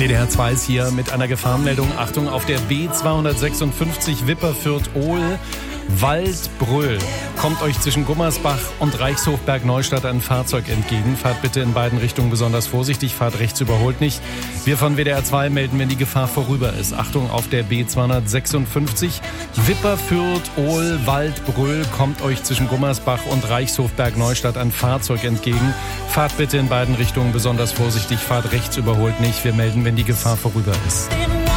WDR 2 ist hier mit einer Gefahrenmeldung. Achtung, auf der B256 Wipperfürth-Ohl, Waldbröl. Kommt euch zwischen Gummersbach und Reichshofberg-Neustadt ein Fahrzeug entgegen. Fahrt bitte in beiden Richtungen besonders vorsichtig, fahrt rechts, überholt nicht. Wir von WDR 2 melden, wenn die Gefahr vorüber ist. Achtung, auf der B256 Wipperfürth-Ohl, Waldbröl. Kommt euch zwischen Gummersbach und Reichshofberg-Neustadt ein Fahrzeug entgegen. Fahrt bitte in beiden Richtungen besonders vorsichtig, fahrt rechts, überholt nicht. Wir melden, wenn die Gefahr vorüber ist.